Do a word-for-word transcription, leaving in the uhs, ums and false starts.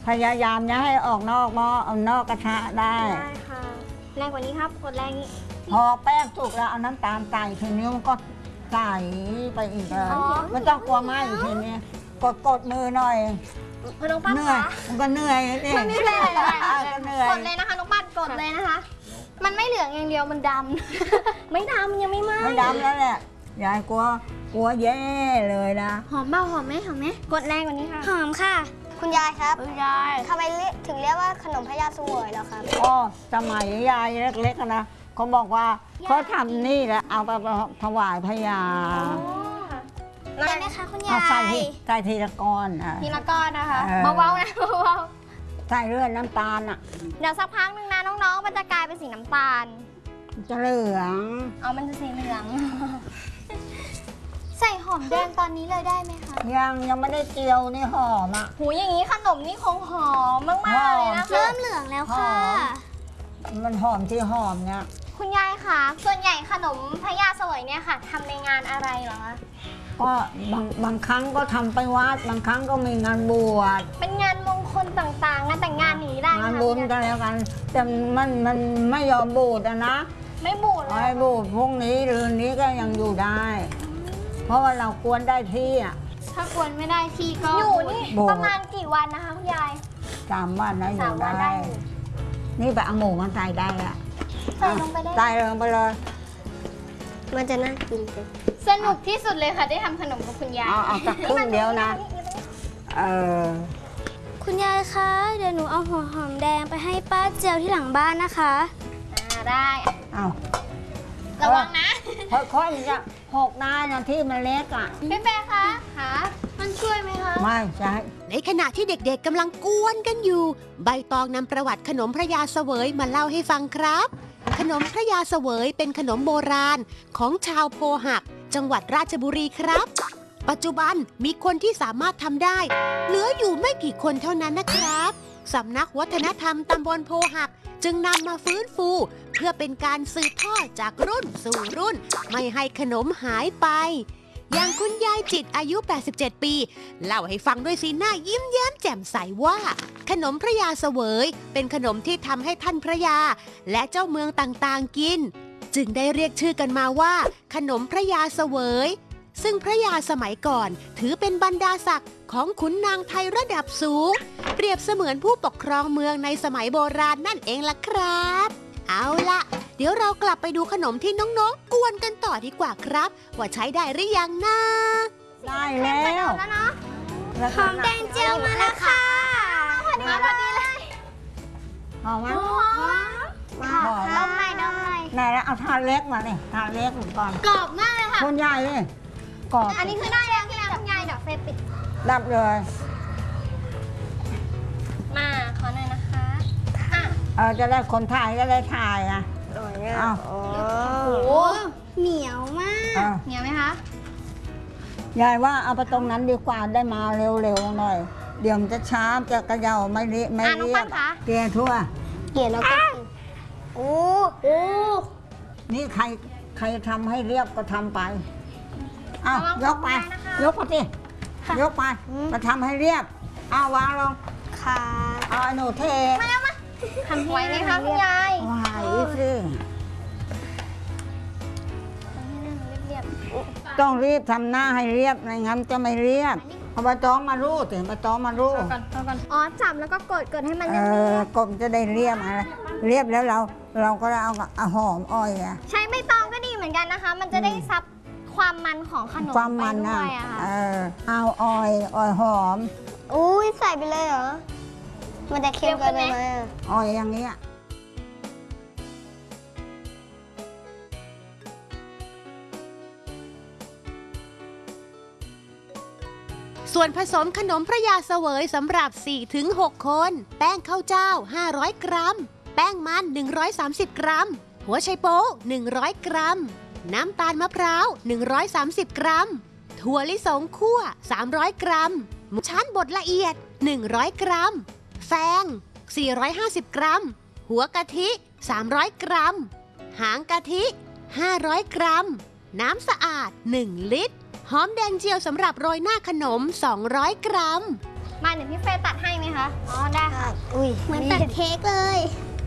พยายามอย่าให้ออกนอกหม้อเอานอกกระทะได้ได้ค่ะแรงกว่านี้ครับกดแรงนี้พอแป้งสุกแล้วเอาน้ำตาลใส่ทีนี้มันก็ใส่ไปอีกเลยไม่ต้องกลัวไหมทีนี้กดกดมือหน่อยพน้องปั้นเหนื่อยมันก็เหนื่อยนี่มันไม่เหนื่อยกดเลยนะคะน้องปั้นกดเลยนะคะมันไม่เหลืองอย่างเดียวมันดำไม่ดำยังไม่ไหม้ไม่ดำแล้วแหละยายกลัวกลัวแย่เลยนะหอมเบาหอมไหมหอมไหมกดแรงกว่านี้ค่ะหอมค่ะคุณยายครับคุณยายทำไมถึงเรียกว่าขนมพญาเสวยเหรอครับอ๋อสมัยยายเล็กๆนะเขาบอกว่าเขาทำนี่แหละเอาไปถวายพญาได้ไหมคะคุณยายใส่ใส่ทีละก้อนทีละก้อนนะคะเบาๆนะเบาๆใส่เลือดน้ำตาลอ่ะเดี๋ยวสักพักนึงนะน้องๆมันจะกลายเป็นสีน้ำตาลจะเหลืองเอามันจะสีเหลืองใส่หอมแดงตอนนี้เลยได้ไหมคะยังยังไม่ได้เจียวนี่หอมอ่ะหูอย่างนี้ขนมนี่คงหอมมากๆเลยนะคะเริ่มเหลืองแล้วค่ะมันหอมที่หอมเนี่ยคุณยายคะส่วนใหญ่ขนมพญาเสวยเนี่ยค่ะทำในงานอะไรเหรอคะก็บางบางครั้งก็ทำไปวัดบางครั้งก็มีงานบวชเป็นงานมงคลต่างๆงานแต่งงานนี้ได้งานบุญกันแล้วกันแต่มันมันไม่ยอมบูดนะไม่บูดไม่บูดพรุ่งนี้หรือนี้ก็ยังอยู่ได้เพราะว่าเรากวนได้ที่อ่ะถ้ากวนไม่ได้ที่ก็อยู่นี่ประมาณกี่วันนะคะคุณยายสามวันนะอยู่ได้นี่แบบเอาหมูมาใส่ได้อ่ะใส่ลงไปได้ใส่ลงไปเลยมันจะน่ากินจังสนุกที่สุดเลยค่ะได้ทำขนมกับคุณยายเอาเอาสักครึ่งเดียวนะเออคุณยายคะเดี๋ยวหนูเอาหัวหอมแดงไปให้ป้าเจียวที่หลังบ้านนะคะอ่าได้เอาระวังนะค่อยๆจะหกนายนะที่มันเล็กอ่ะพี่เป้คะคะมันช่วยไหมคะไม่ใช่ในขณะที่เด็กๆกำลังกวนกันอยู่ใบตองนำประวัติขนมพระยาเสวยมาเล่าให้ฟังครับขนมพระยาเสวยเป็นขนมโบราณของชาวโพหักจังหวัดราชบุรีครับปัจจุบันมีคนที่สามารถทำได้เหลืออยู่ไม่กี่คนเท่านั้นนะครับสำนักวัฒนธรรมตำบลโพหักจึงนำมาฟื้นฟูเพื่อเป็นการสืบทอดจากรุ่นสู่รุ่นไม่ให้ขนมหายไปอย่างคุณยายจิตอายุแปดสิบเจ็ดปีเล่าให้ฟังด้วยสีหน้ายิ้มแย้มแจ่มใสว่าขนมพระยาเสวยเป็นขนมที่ทำให้ท่านพระยาและเจ้าเมืองต่างๆกินจึงได้เรียกชื่อกันมาว่าขนมพระยาเสวยซึ่งพระยาสมัยก่อนถือเป็นบรรดาศักดิ์ของขุนนางไทยระดับสูงเปรียบเสมือนผู้ปกครองเมืองในสมัยโบราณนั่นเองล่ะครับเอาล่ะเดี๋ยวเรากลับไปดูขนมที่น้องๆกวนกันต่อดีกว่าครับว่าใช้ได้หรือยังนะได้แล้วหอมแดงเจียวมาแล้วค่ะมาพอดีเลยหอมไหมหอมหอมดมหน่อยดมหน่อยไหนแล้วเอาทานเล็กมาเนี่ยทานเล็กก่อนกรอบมากเลยค่ะคนใหญ่เลยกรอบอันนี้คือได้แล้วที่แล้วคุณยายเดี๋ยวเฟปิดดับเลยมาขอหน่อยนะคะอ่ะเออจะได้คนถ่ายจะได้ถ่ายอ่ะอ้าวโอ้โหเหนียวมากเหนียวไหมคะยายว่าเอาไปตรงนั้นดีกว่าได้มาเร็วๆหน่อยเดี๋ยวมันจะช้าจะกระเยาไม่เรียไม่เรียบเกลี่ยทั่วเกลี่ยแล้วก็โอ้โหนี่ใครใครทำให้เรียบก็ทำไปเอายกไปยกไปสิยกไปมาทำให้เรียบเอาวางลงค่ะเอาหนูเทมาแล้วมาทำไว้ไหมคะคุณยายไหวสิต้องรีบทำหน้าให้เรียบไม่งั้นจะไม่เรียบเอาใบตองมารูดถึงใบตองมารูดอ๋อจับแล้วก็กดกดให้มันเรียบกดจะได้เรียบอะไรเรียบแล้วเราเราก็เอาเอาหอมอ้อยอะใช้ใบตองก็ดีเหมือนกันนะคะมันจะได้ซับความมันของขนมความมันนะเออเอาอ้อยอ้อยหอมอุ้ยใส่ไปเลยเหรอมันจะเค็มเกินไปไหมอ้อยอย่างนี้ส่วนผสมขนมพระยาเสวยสำหรับ สี่ถึงหก คนแป้งข้าวเจ้าห้าร้อยกรัมแป้งมันหนึ่งร้อยสามสิบกรัมหัวไชโป๊หนึ่งร้อยกรัมน้ำตาลมะพร้าวหนึ่งร้อยสามสิบกรัมถั่วลิสงคั่วสามร้อยกรัมหมูชั้นบดละเอียดหนึ่งร้อยกรัมแฟงสี่ร้อยห้าสิบกรัมหัวกะทิสามร้อยกรัมหางกะทิห้าร้อยกรัมน้ำสะอาดหนึ่งลิตรหอมแดงเจียวสำหรับโรยหน้าขนมสองร้อยกรัมมาเดี๋ยวพี่เฟย์ตัดให้ไหมคะอ๋อได้ค่ะ อุ้ยเหมือนตัดเค้กเลย